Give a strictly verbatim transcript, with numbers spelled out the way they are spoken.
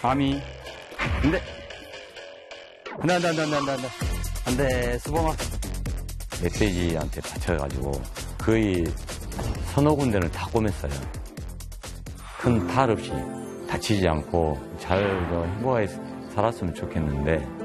아미. 안 돼. 안 돼, 안 돼, 안 돼, 안 돼, 안 돼. 안 돼, 수봉아. 멧돼지한테 다쳐가지고 거의 서너 군데를 다 꿰맸어요. 큰 탈 없이 다치지 않고 잘 행복하게 살았으면 좋겠는데